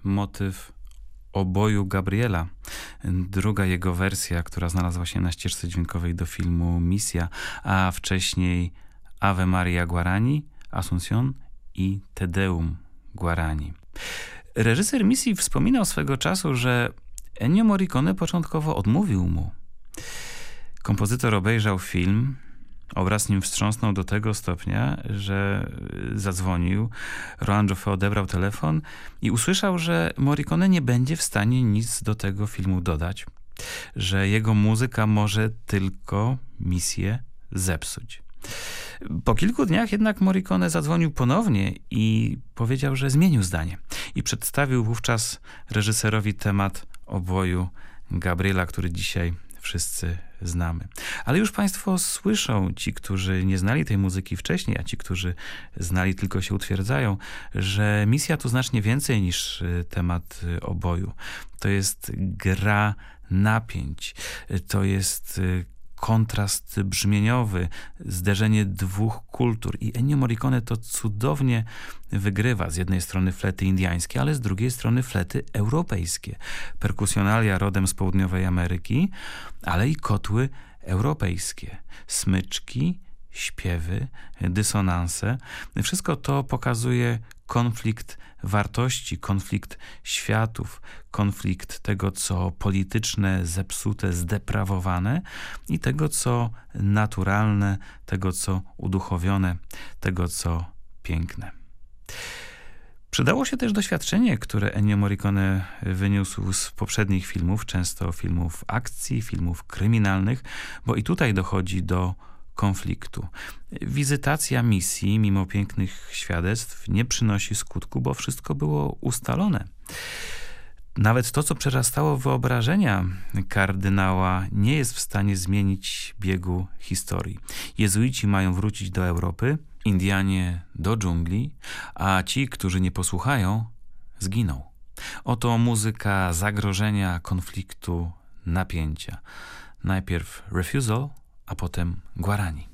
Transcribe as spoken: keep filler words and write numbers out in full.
motyw oboju Gabriela. Druga jego wersja, która znalazła się na ścieżce dźwiękowej do filmu Misja, a wcześniej Ave Maria Guarani, Asunción i Te Deum Guarani. Reżyser Misji wspominał swego czasu, że Ennio Morricone początkowo odmówił mu. Kompozytor obejrzał film, obraz nim wstrząsnął do tego stopnia, że zadzwonił, Roland Joffé odebrał telefon i usłyszał, że Morricone nie będzie w stanie nic do tego filmu dodać, że jego muzyka może tylko misję zepsuć. Po kilku dniach jednak Morricone zadzwonił ponownie i powiedział, że zmienił zdanie i przedstawił wówczas reżyserowi temat oboju Gabriela, który dzisiaj wszyscy znamy. Ale już państwo słyszą, ci, którzy nie znali tej muzyki wcześniej, a ci, którzy znali, tylko się utwierdzają, że misja to znacznie więcej niż temat oboju. To jest gra napięć, to jest kontrast brzmieniowy, zderzenie dwóch kultur. I Ennio Morricone to cudownie wygrywa. Z jednej strony flety indyjskie, ale z drugiej strony flety europejskie. Perkusjonalia rodem z południowej Ameryki, ale i kotły europejskie. Smyczki, śpiewy, dysonanse. Wszystko to pokazuje konflikt wartości, konflikt światów, konflikt tego, co polityczne, zepsute, zdeprawowane i tego, co naturalne, tego, co uduchowione, tego, co piękne. Przydało się też doświadczenie, które Ennio Morricone wyniósł z poprzednich filmów, często filmów akcji, filmów kryminalnych, bo i tutaj dochodzi do konfliktu. Wizytacja misji, mimo pięknych świadectw, nie przynosi skutku, bo wszystko było ustalone. Nawet to, co przerastało wyobrażenia kardynała, nie jest w stanie zmienić biegu historii. Jezuici mają wrócić do Europy, Indianie do dżungli, a ci, którzy nie posłuchają, zginą. Oto muzyka zagrożenia, konfliktu, napięcia. Najpierw Refusal, a potem Guarani.